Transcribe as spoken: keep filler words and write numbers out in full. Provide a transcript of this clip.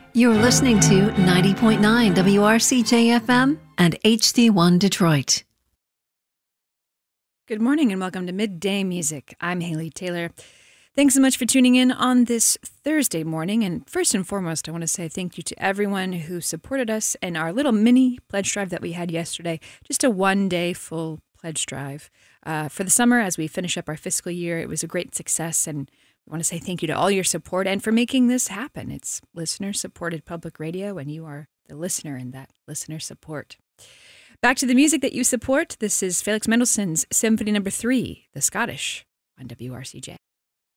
You're listening to ninety point nine W R C J F M and H D one Detroit. Good morning and welcome to Midday Music. I'm Haley Taylor. Thanks so much for tuning in on this Thursday morning. And first and foremost, I want to say thank you to everyone who supported us in our little mini pledge drive that we had yesterday. Just a one-day full pledge drive. Uh, for the summer, as we finish up our fiscal year, it was a great success, and I want to say thank you to all your support and for making this happen. It's listener-supported public radio, and you are the listener in that listener support. Back to the music that you support. This is Felix Mendelssohn's Symphony Number Three, The Scottish, on W R C J.